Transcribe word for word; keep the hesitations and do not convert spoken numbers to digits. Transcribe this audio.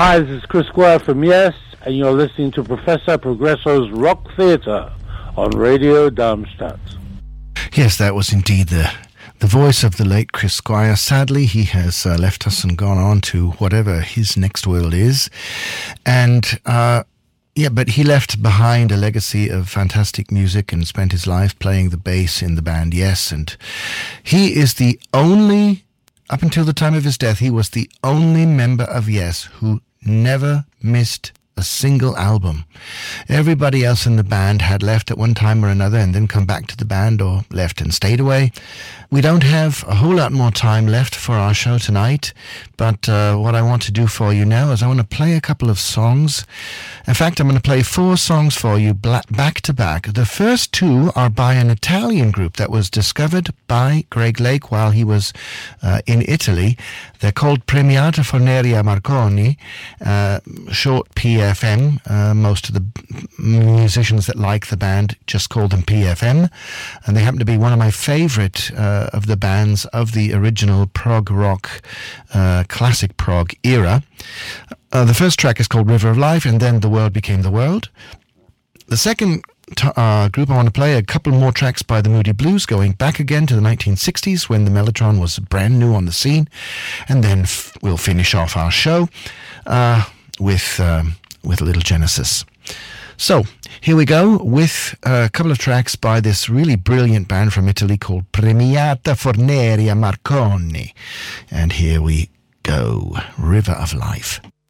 Hi, this is Chris Squire from Yes, and you're listening to Professor Progresso's Rock Theatre on Radio Darmstadt. Yes, that was indeed the the voice of the late Chris Squire. Sadly, he has uh, left us and gone on to whatever his next world is. And, uh, yeah, but he left behind a legacy of fantastic music and spent his life playing the bass in the band Yes. And he is the only, up until the time of his death, he was the only member of Yes who never missed a single album. Everybody else in the band had left at one time or another and then come back to the band or left and stayed away. We don't have a whole lot more time left for our show tonight, but uh, what I want to do for you now is I want to play a couple of songs. In fact, I'm going to play four songs for you back to back. The first two are by an Italian group that was discovered by Greg Lake while he was uh, in Italy. They're called Premiata Forneria Marconi, uh, short P F M. Uh, most of the musicians that like the band just call them P F M, and they happen to be one of my favorite uh, of the bands of the original prog rock, uh, classic prog era. Uh, the first track is called River of Life, and then The World Became the World. The second t- uh, group I want to play, a couple more tracks by the Moody Blues, going back again to the nineteen sixties when the Mellotron was brand new on the scene, and then f- we'll finish off our show uh, with um, with a little Genesis. So, here we go with a couple of tracks by this really brilliant band from Italy called Premiata Forneria Marconi. And here we go, River of Life.